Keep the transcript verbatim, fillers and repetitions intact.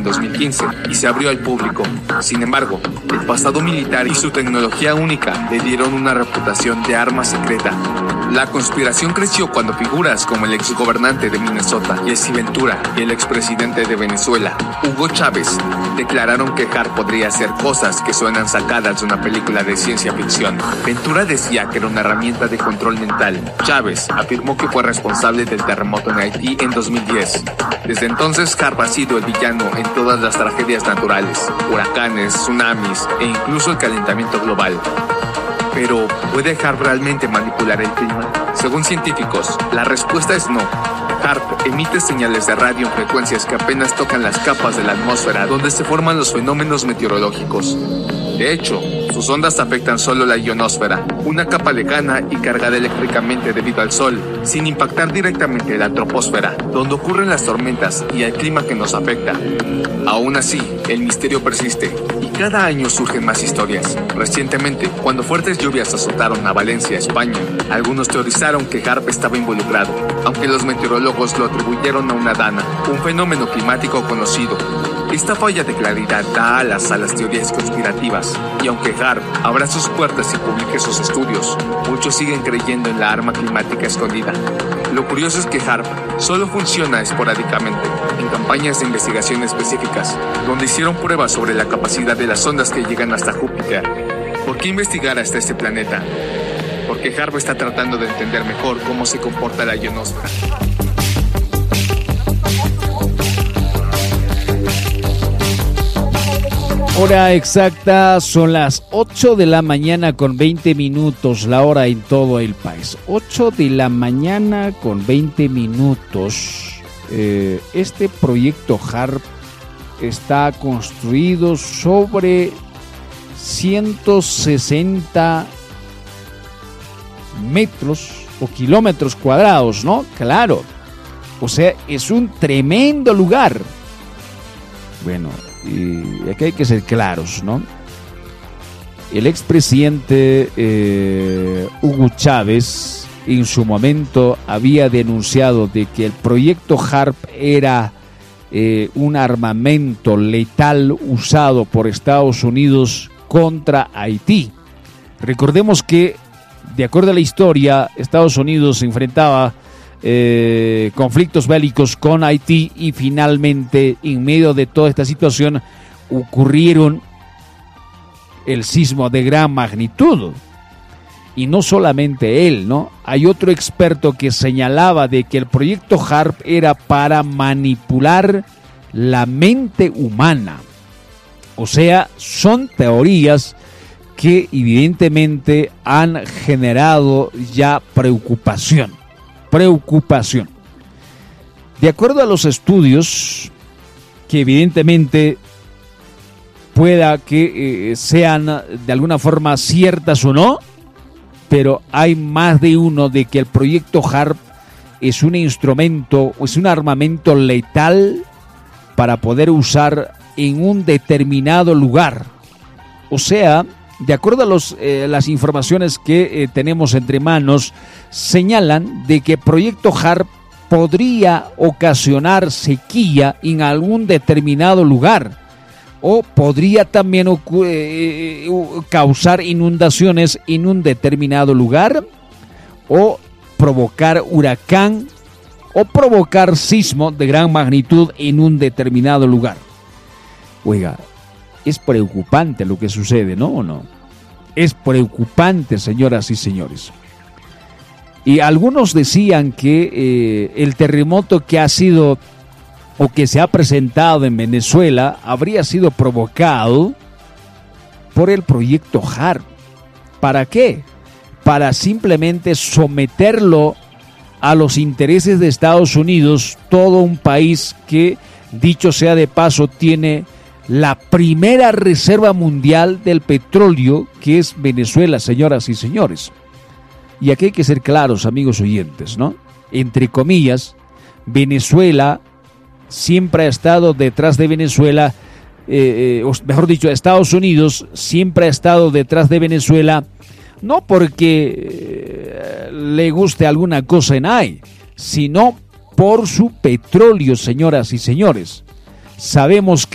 en dos mil quince y se abrió al público. Sin embargo, el pasado militar y su tecnología única le dieron una reputación de arma secreta. La conspiración creció cuando figuras como el exgobernante de Minnesota, Jesse Ventura, y el expresidente de Venezuela, Hugo Chávez, declararon que HAARP podría hacer cosas que suenan sacadas de una película de ciencia ficción. Ventura decía que era una herramienta de control mental. Chávez afirmó que fue responsable del terremoto en Haití en dos mil diez. Desde entonces, HAARP ha sido el villano en todas las tragedias naturales, huracanes, tsunamis e incluso el calentamiento global. Pero, ¿puede HAARP realmente manipular el clima? Según científicos, la respuesta es no. HAARP emite señales de radio en frecuencias que apenas tocan las capas de la atmósfera donde se forman los fenómenos meteorológicos. De hecho, sus ondas afectan solo la ionosfera, una capa lejana y cargada eléctricamente debido al Sol, sin impactar directamente la troposfera, donde ocurren las tormentas y el clima que nos afecta. Aún así, el misterio persiste y cada año surgen más historias. Recientemente, cuando fuertes lluvias azotaron a Valencia, España, algunos teorizaron que HAARP estaba involucrado, aunque los meteorólogos lo atribuyeron a una dana, un fenómeno climático conocido. Esta falla de claridad da alas a las teorías conspirativas, y aunque HAARP abra sus puertas y publique sus estudios, muchos siguen creyendo en la arma climática escondida. Lo curioso es que HAARP solo funciona esporádicamente, en campañas de investigación específicas, donde hicieron pruebas sobre la capacidad de las ondas que llegan hasta Júpiter. ¿Por qué investigar hasta este planeta? Porque HAARP está tratando de entender mejor cómo se comporta la ionosfera. Hora exacta, son las ocho de la mañana con veinte minutos, la hora en todo el país. ocho de la mañana con veinte minutos. Eh, este proyecto HAARP está construido sobre ciento sesenta metros o kilómetros cuadrados, ¿no? Claro, o sea, es un tremendo lugar. Bueno, y aquí hay que ser claros, ¿no? El expresidente eh, Hugo Chávez en su momento había denunciado de que el proyecto HAARP era eh, un armamento letal usado por Estados Unidos contra Haití. Recordemos que, de acuerdo a la historia, Estados Unidos se enfrentaba Eh, conflictos bélicos con Haití y finalmente, en medio de toda esta situación, ocurrieron el sismo de gran magnitud. Y no solamente él, ¿no? Hay otro experto que señalaba de que el proyecto HAARP era para manipular la mente humana. O sea, son teorías que evidentemente han generado ya preocupación. Preocupación. De acuerdo a los estudios, que evidentemente pueda que eh, sean de alguna forma ciertas o no, pero hay más de uno de que el proyecto HAARP es un instrumento o es un armamento letal para poder usar en un determinado lugar. O sea, de acuerdo a los, eh, las informaciones que eh, tenemos entre manos, señalan de que el proyecto HAARP podría ocasionar sequía en algún determinado lugar o podría también eh, causar inundaciones en un determinado lugar o provocar huracán o provocar sismo de gran magnitud en un determinado lugar. Oiga, es preocupante lo que sucede, ¿no? ¿O no? Es preocupante, señoras y señores. Y algunos decían que eh, el terremoto que ha sido o que se ha presentado en Venezuela habría sido provocado por el proyecto HAARP. ¿Para qué? Para simplemente someterlo a los intereses de Estados Unidos, todo un país que, dicho sea de paso, tiene la primera reserva mundial del petróleo, que es Venezuela, señoras y señores. Y aquí hay que ser claros, amigos oyentes, ¿no? Entre comillas, Venezuela siempre ha estado detrás de Venezuela, eh, eh, o mejor dicho, Estados Unidos siempre ha estado detrás de Venezuela, no porque eh, le guste alguna cosa en ahí, sino por su petróleo, señoras y señores. Sabemos que